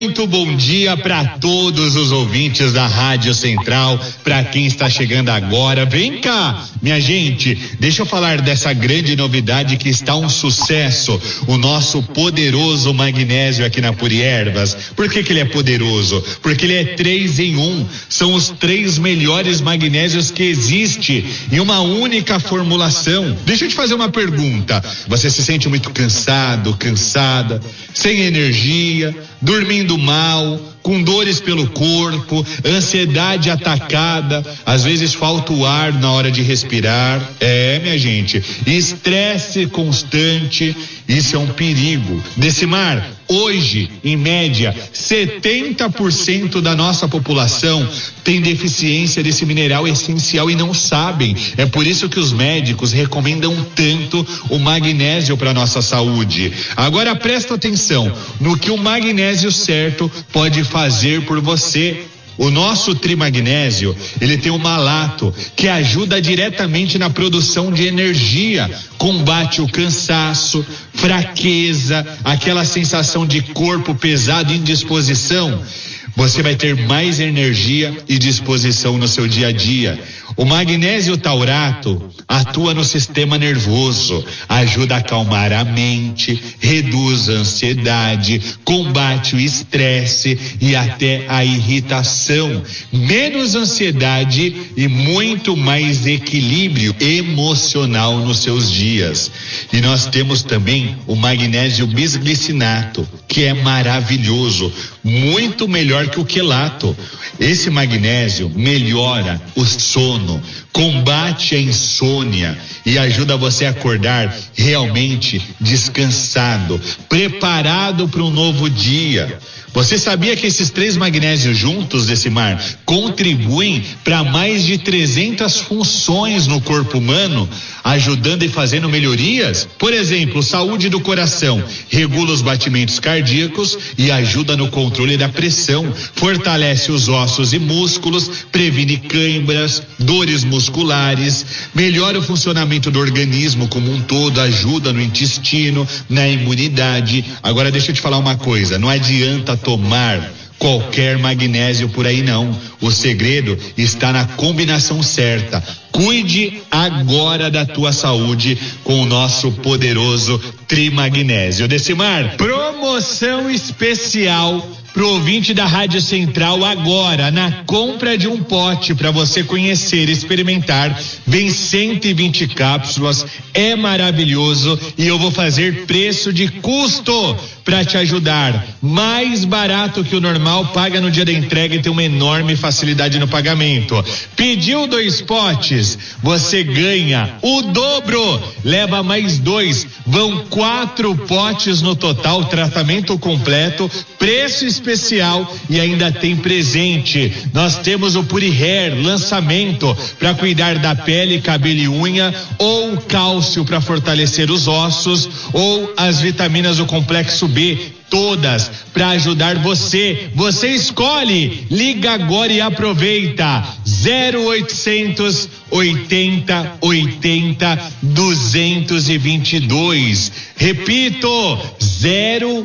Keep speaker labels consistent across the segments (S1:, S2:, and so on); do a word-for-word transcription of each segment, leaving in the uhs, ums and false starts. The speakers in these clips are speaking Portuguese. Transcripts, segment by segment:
S1: Muito bom dia para todos os ouvintes da Rádio Central, para quem está chegando agora. Vem cá, minha gente, deixa eu falar dessa grande novidade que está um sucesso, o nosso poderoso magnésio aqui na Puri Ervas. Por que que ele é poderoso? Porque ele é três em um, são os três melhores magnésios que existe em uma única formulação. Deixa eu te fazer uma pergunta, você se sente muito cansado, cansada, sem energia, dormindo mal, com dores pelo corpo, ansiedade atacada, às vezes falta o ar na hora de respirar? É, minha gente, estresse constante, isso é um perigo. Decimar, hoje, em média, setenta por cento da nossa população tem deficiência desse mineral essencial e não sabem. É por isso que os médicos recomendam tanto o magnésio para nossa saúde. Agora presta atenção no que o magnésio certo pode fazer por você. O nosso trimagnésio, ele tem o malato, que ajuda diretamente na produção de energia, combate o cansaço, fraqueza, aquela sensação de corpo pesado e indisposição. Você vai ter mais energia e disposição no seu dia a dia. O magnésio taurato atua no sistema nervoso, ajuda a acalmar a mente, reduz a ansiedade, combate o estresse e até a irritação. Menos ansiedade e muito mais equilíbrio emocional nos seus dias. E nós temos também o magnésio bisglicinato, que é maravilhoso, muito melhor que o quelato. Esse magnésio melhora o sono, combate a insônia e ajuda você a acordar realmente descansado, preparado para um novo dia. Você sabia que esses três magnésios juntos, Decimar, contribuem para mais de trezentas funções no corpo humano, ajudando e fazendo melhorias? Por exemplo, saúde do coração, regula os batimentos cardíacos e ajuda no controle da pressão, fortalece os ossos e músculos, previne câimbras, dores musculares, melhora o funcionamento do organismo como um todo, ajuda no intestino, na imunidade. Agora deixa eu te falar uma coisa, não adianta tomar qualquer magnésio por aí não. O segredo está na combinação certa. Cuide agora da tua saúde com o nosso poderoso trimagnésio. Decimar, promoção especial pro ouvinte da Rádio Central agora, na compra de um pote para você conhecer, experimentar, vem cento e vinte cápsulas, é maravilhoso e eu vou fazer preço de custo para te ajudar, mais barato que o normal, paga no dia da entrega e tem uma enorme facilidade no pagamento. Pediu dois potes, você ganha o dobro, leva mais dois, vão quatro potes no total, tratamento completo, preço especial e ainda tem presente. Nós temos o Puri Hair, lançamento para cuidar da pele, cabelo e unha, ou cálcio para fortalecer os ossos, ou as vitaminas do complexo B, todas para ajudar você. Você escolhe. Liga agora e aproveita. zero oitocentos oitenta oitenta duzentos e vinte e dois. Repito, zero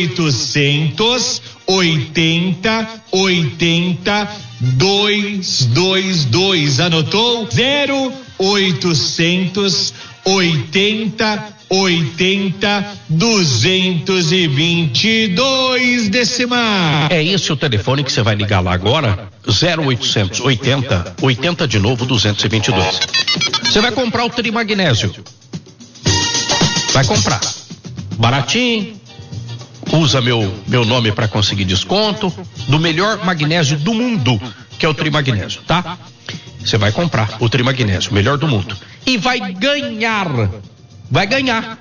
S1: oitocentos oitenta oitenta duzentos e vinte e dois. Anotou? zero oitocentos oitenta oitenta duzentos e vinte e dois. Decimar.
S2: É esse o telefone que você vai ligar lá agora? zero oitocentos oitenta oitenta de novo duzentos e vinte e dois. Você vai comprar o trimagnésio. Vai comprar. Baratinho. Usa meu meu nome para conseguir desconto do melhor magnésio do mundo, que é o trimagnésio, tá? Você vai comprar o trimagnésio, melhor do mundo, e vai ganhar, vai ganhar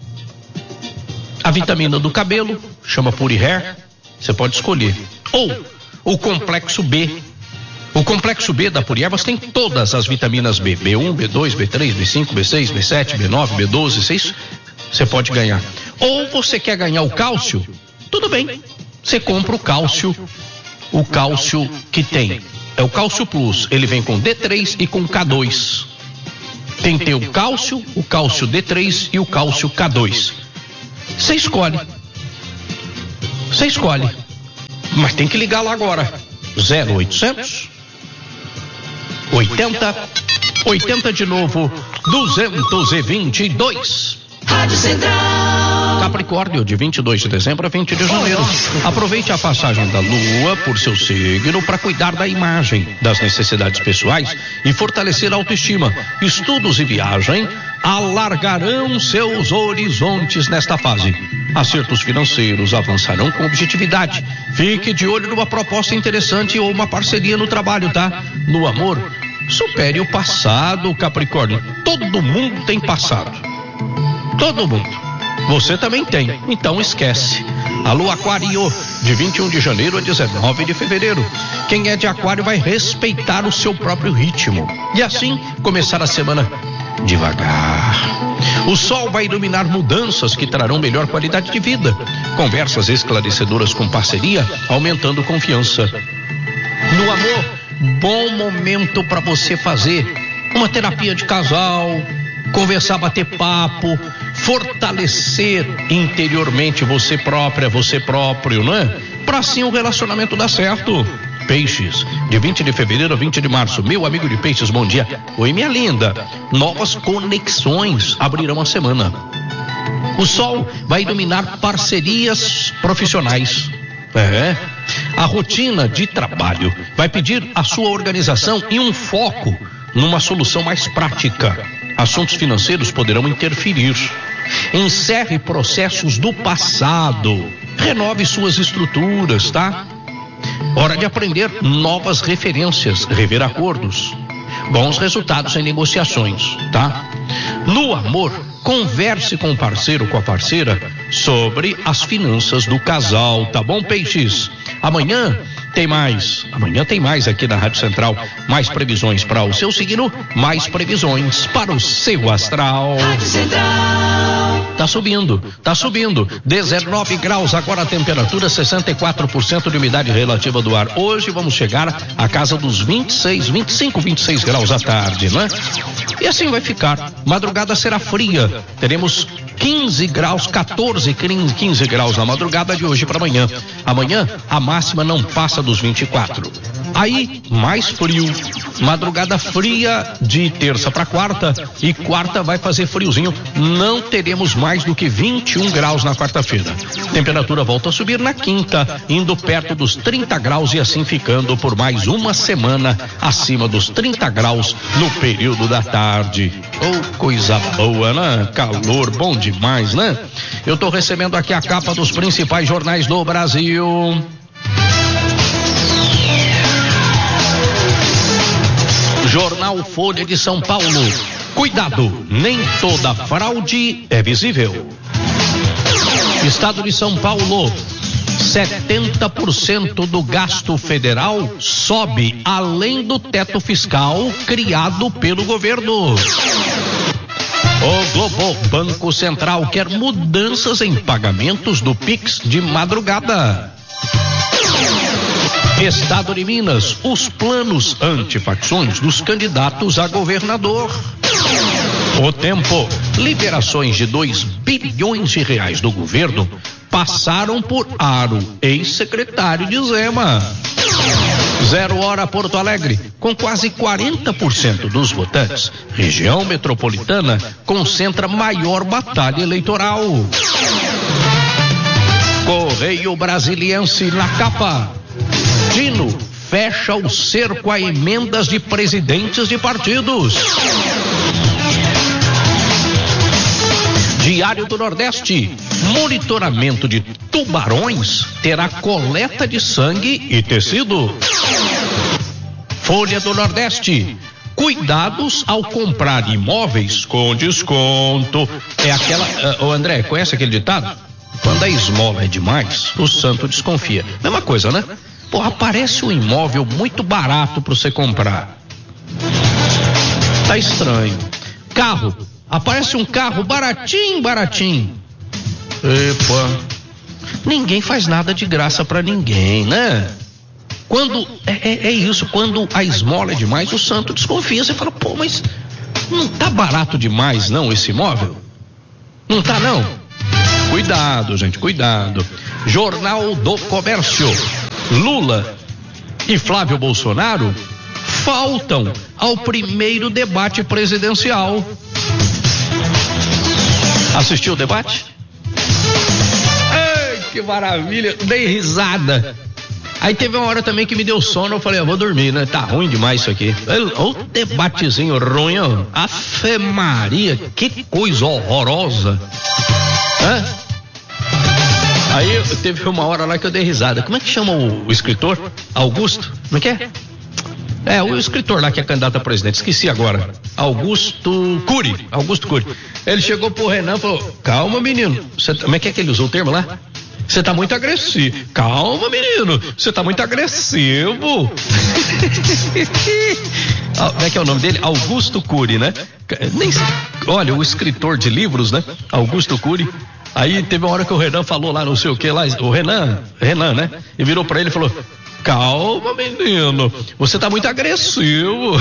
S2: a vitamina do cabelo, chama Puri Hair, você pode escolher, ou o complexo B. O complexo B da Puri Ervas tem todas as vitaminas B, B um, B dois, B três, B cinco, B seis, B sete, B nove, B doze, seis, você pode ganhar. Ou você quer ganhar o cálcio, tudo bem, você compra o cálcio, o cálcio que tem, é o Cálcio Plus, ele vem com D três e com K dois. Tem que ter o cálcio, o cálcio D três e o cálcio K dois. Você escolhe. Você escolhe. Mas tem que ligar lá agora. zero oitocentos oitenta oitenta de novo duzentos e vinte e dois.
S3: Rádio Central.
S2: Capricórnio, de vinte e dois de dezembro a vinte de janeiro. Aproveite a passagem da Lua por seu signo para cuidar da imagem, das necessidades pessoais e fortalecer a autoestima. Estudos e viagem alargarão seus horizontes nesta fase. Acertos financeiros avançarão com objetividade. Fique de olho numa proposta interessante ou uma parceria no trabalho, tá? No amor, supere o passado, Capricórnio. Todo mundo tem passado. Todo mundo. Você também tem, então esquece. Alô, Aquário, de vinte e um de janeiro a dezenove de fevereiro. Quem é de Aquário vai respeitar o seu próprio ritmo e assim começar a semana devagar. O sol vai iluminar mudanças que trarão melhor qualidade de vida. Conversas esclarecedoras com parceria, aumentando confiança. No amor, bom momento para você fazer uma terapia de casal, conversar, bater papo, fortalecer interiormente você própria, você próprio, não é? Para assim o relacionamento dar certo. Peixes, de vinte de fevereiro a vinte de março. Meu amigo de Peixes, bom dia. Oi, minha linda. Novas conexões abrirão a semana. O sol vai iluminar parcerias profissionais. É. A rotina de trabalho vai pedir a sua organização e um foco numa solução mais prática. Assuntos financeiros poderão interferir. Encerre processos do passado. Renove suas estruturas, tá? Hora de aprender novas referências, rever acordos. Bons resultados em negociações, tá? No amor, converse com o parceiro, com a parceira, sobre as finanças do casal, tá bom, Peixes? Amanhã tem mais, amanhã tem mais aqui na Rádio Central, mais previsões para o seu signo, mais previsões para o seu astral.
S3: Rádio Central.
S2: Tá subindo, tá subindo, dezenove graus agora a temperatura, sessenta e quatro por cento de umidade relativa do ar. Hoje vamos chegar à casa dos vinte e seis, vinte e cinco, vinte e seis graus à tarde, né? E assim vai ficar. Madrugada será fria, teremos quinze graus, quatorze, quinze graus na madrugada de hoje para amanhã. Amanhã a máxima não passa dos vinte e quatro. Aí, mais frio. Madrugada fria de terça para quarta e quarta vai fazer friozinho. Não teremos mais do que vinte e um graus na quarta-feira. Temperatura volta a subir na quinta, indo perto dos trinta graus e assim ficando por mais uma semana acima dos trinta graus no período da tarde. Oh, coisa boa, né? Calor bom demais, né? Eu tô recebendo aqui a capa dos principais jornais do Brasil. Jornal Folha de São Paulo. Cuidado, nem toda fraude é visível. Estado de São Paulo. setenta por cento do gasto federal sobe além do teto fiscal criado pelo governo. O Globo Banco Central quer mudanças em pagamentos do Pix de madrugada. Estado de Minas, os planos antifacções dos candidatos a governador. O Tempo, liberações de dois bilhões de reais do governo passaram por aro, ex-secretário de Zema. Zero Hora Porto Alegre, com quase quarenta por cento dos votantes, região metropolitana concentra maior batalha eleitoral. Correio Brasiliense na capa. Dino fecha o cerco a emendas de presidentes de partidos. Diário do Nordeste, monitoramento de tubarões terá coleta de sangue e tecido. Folha do Nordeste, cuidados ao comprar imóveis com desconto. É aquela, uh, ô André, conhece aquele ditado? Quando a esmola é demais, o santo desconfia. Mesma coisa, né? Pô, aparece um imóvel muito barato para você comprar. Tá estranho. Carro. Aparece um carro baratinho, baratinho. Epa. Ninguém faz nada de graça para ninguém, né? Quando, é, é, é isso, quando a esmola é demais, o santo desconfia. Você fala, pô, mas não tá barato demais não esse imóvel? Não tá não? Cuidado, gente, cuidado. Jornal do Comércio. Lula e Flávio Bolsonaro faltam ao primeiro debate presidencial. Assistiu o debate? Ai, que maravilha, dei risada. Aí teve uma hora também que me deu sono, eu falei, eu vou dormir, né? Tá ruim demais isso aqui. O debatezinho ruim, ó. Afe Maria, que coisa horrorosa. Hã? Aí teve uma hora lá que eu dei risada. Como é que chama o, o escritor? Augusto? Como é que é? É, o escritor lá que é candidato a presidente, esqueci agora. Augusto Cury. Augusto Cury. Ele chegou pro Renan e falou, calma, menino. Cê, como é que é que ele usou o termo lá? Você tá muito agressivo. Calma, menino. Você tá muito agressivo. Como é que é o nome dele? Augusto Cury, né? Nem, olha, o escritor de livros, né? Augusto Cury. Aí teve uma hora que o Renan falou lá, não sei o que lá. O Renan, Renan, né? E virou pra ele e falou, calma, menino. Você tá muito agressivo.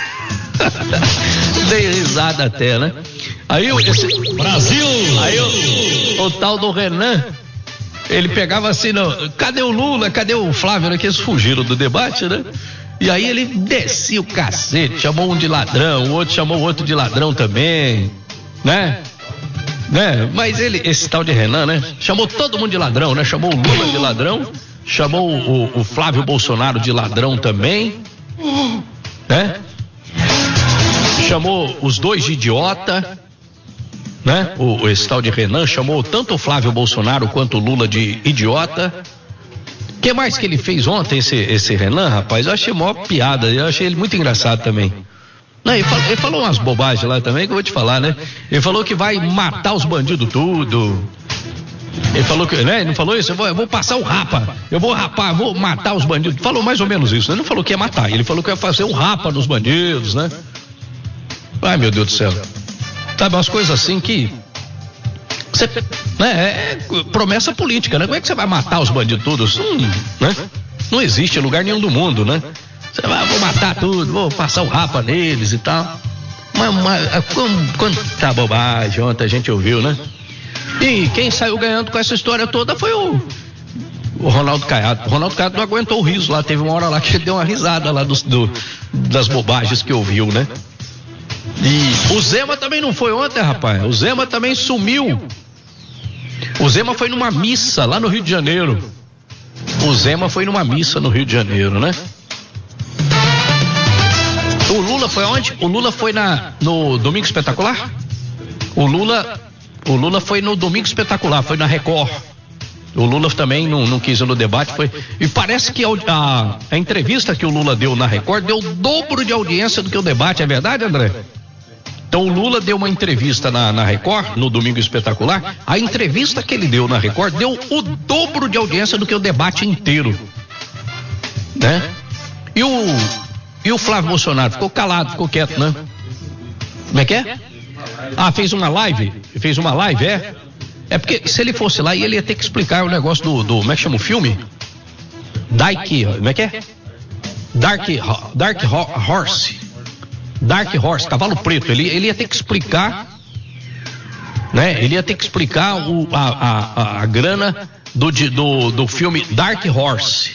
S2: Dei risada até, né? Aí o esse,
S1: Brasil!
S2: Aí o, o tal do Renan, ele pegava assim, não, cadê o Lula, cadê o Flávio, né, que eles fugiram do debate, né? E aí ele descia o cacete, chamou um de ladrão, o outro chamou o outro de ladrão também, né? Né? Mas ele, esse tal de Renan, né? Chamou todo mundo de ladrão, né? Chamou o Lula de ladrão, chamou o, o Flávio Bolsonaro de ladrão também, né? Chamou os dois de idiota, né? O, esse tal de Renan chamou tanto o Flávio Bolsonaro quanto o Lula de idiota. O que mais que ele fez ontem, esse, esse Renan, rapaz? Eu achei mó piada, eu achei ele muito engraçado também. Não, ele, falou, ele falou umas bobagens lá também que eu vou te falar, né? Ele falou que vai matar os bandidos tudo. Ele falou que, né? Ele não falou isso? Eu vou, eu vou passar o rapa, eu vou rapar, vou matar os bandidos. Falou mais ou menos isso, né? Ele não falou que ia matar, ele falou que ia fazer um rapa nos bandidos, né? Ai, meu Deus do céu. Sabe, umas coisas assim que você, né, é promessa política, né? Como é que você vai matar os bandidos todos? Hum, né? Não existe em lugar nenhum do mundo, né? Você vai, vou matar tudo, vou passar o rapa neles e tal. Mas, mas quanta bobagem ontem a gente ouviu, né? E quem saiu ganhando com essa história toda foi o, o Ronaldo Caiado. O Ronaldo Caiado não aguentou o riso lá, teve uma hora lá que ele deu uma risada lá do, do, das bobagens que ouviu, né? E o Zema também não foi ontem, rapaz. O Zema também sumiu. O Zema foi numa missa lá no Rio de Janeiro. O Zema foi numa missa no Rio de Janeiro, né? O Lula foi onde? O Lula foi na, no Domingo Espetacular? O Lula, o Lula foi no Domingo Espetacular, foi na Record. O Lula também não, não quis ir no debate, foi. E parece que a, a, a entrevista que o Lula deu na Record deu o dobro de audiência do que o debate, é verdade, André? Então o Lula deu uma entrevista na, na Record, no Domingo Espetacular. A entrevista que ele deu na Record deu o dobro de audiência do que o debate inteiro, né? E o, e o Flávio Bolsonaro ficou calado, ficou quieto, né? Como é que é? Ah, fez uma live? Fez uma live, é? É porque se ele fosse lá, ele ia ter que explicar o negócio do, do como é que chama o filme? Dark, como é que é? Dark, Dark Horse. Dark Horse, cavalo preto. Ele, ele ia ter que explicar, né? Ele ia ter que explicar o, a, a, a grana do, do, do filme Dark Horse.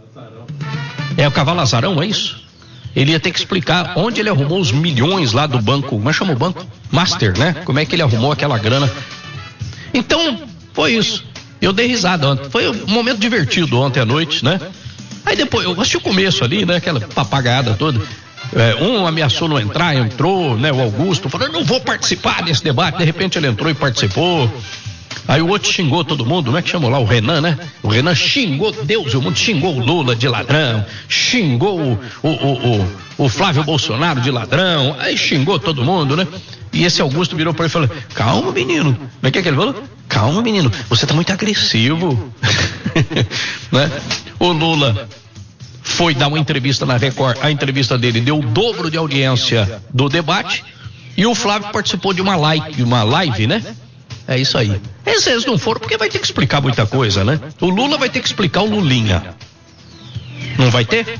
S2: É o cavalo azarão, é isso? Ele ia ter que explicar onde ele arrumou os milhões lá do banco. Como é que chama o banco? Master, né? Como é que ele arrumou aquela grana? Então, foi isso. Eu dei risada ontem. Foi um momento divertido ontem à noite, né? Aí depois, eu assisti o começo ali, né? Aquela papagaiada toda. É, um ameaçou não entrar, entrou, né? O Augusto falou, eu não vou participar desse debate. De repente ele entrou e participou. Aí o outro xingou todo mundo, como é que chamou lá? O Renan, né? O Renan xingou Deus e o mundo, xingou o Lula de ladrão, xingou o, o, o, o, o Flávio Bolsonaro de ladrão, aí xingou todo mundo, né? E esse Augusto virou para ele e falou, calma, menino. Como é que é que ele falou? Calma, menino, você tá muito agressivo. Né? O Lula foi dar uma entrevista na Record, a entrevista dele deu o dobro de audiência do debate, e o Flávio participou de uma live, uma live, né? É isso aí. Esses não foram porque vai ter que explicar muita coisa, né? O Lula vai ter que explicar o Lulinha. Não vai ter?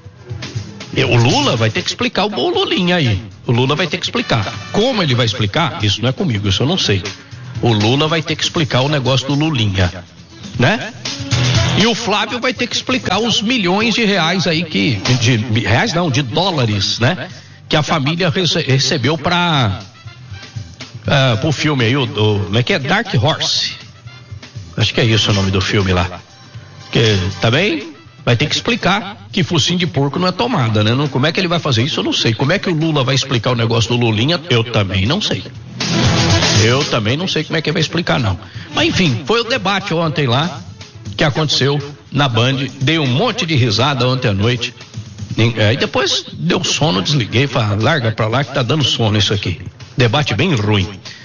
S2: O Lula vai ter que explicar o Lulinha aí. O Lula vai ter que explicar. Como ele vai explicar? Isso não é comigo, isso eu não sei. O Lula vai ter que explicar o negócio do Lulinha, né? E o Flávio vai ter que explicar os milhões de reais aí que, de reais não, de dólares, né? Que a família rece, recebeu para uh, pro filme aí, o, o, como é que é? Dark Horse. Acho que é isso o nome do filme lá. Que também vai ter que explicar que focinho de porco não é tomada, né? Não, como é que ele vai fazer isso? Eu não sei. Como é que o Lula vai explicar o negócio do Lulinha? Eu também não sei. Eu também não sei como é que ele vai explicar, não. Mas enfim, foi o debate ontem lá que aconteceu na Band. Dei um monte de risada ontem à noite. Aí depois deu sono, desliguei, falei, larga pra lá que tá dando sono isso aqui. Debate bem ruim.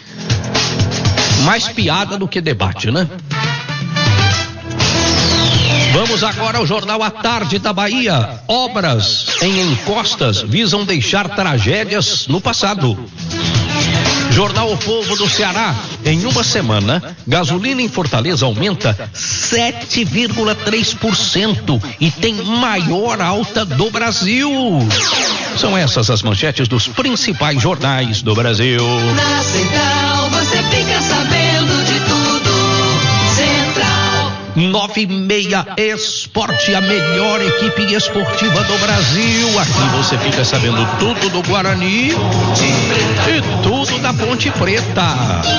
S2: Mais piada do que debate, né? Vamos agora ao Jornal à Tarde da Bahia. Obras em encostas visam deixar tragédias no passado. Jornal O Povo do Ceará. Em uma semana, gasolina em Fortaleza aumenta sete vírgula três por cento e tem maior alta do Brasil. São essas as manchetes dos principais jornais do Brasil.
S3: Na Central você fica sabendo de tudo. Central.
S2: nove e meia Esporte, a melhor equipe esportiva do Brasil. Aqui você fica sabendo tudo do Guarani e tudo da Ponte Preta.